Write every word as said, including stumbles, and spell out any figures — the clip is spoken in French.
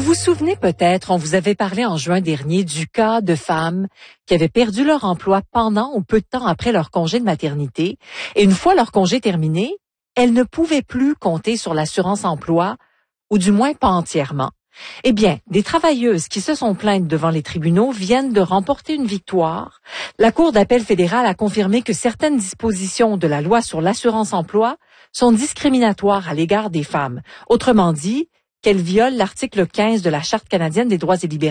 vous souvenez peut-être, on vous avait parlé en juin dernier du cas de femmes qui avaient perdu leur emploi pendant ou peu de temps après leur congé de maternité. Et une fois leur congé terminé, elles ne pouvaient plus compter sur l'assurance emploi, ou du moins pas entièrement. Eh bien, des travailleuses qui se sont plaintes devant les tribunaux viennent de remporter une victoire. La Cour d'appel fédérale a confirmé que certaines dispositions de la loi sur l'assurance emploi sont discriminatoires à l'égard des femmes. Autrement dit, qu'elles violent l'article quinze de la Charte canadienne des droits et libertés.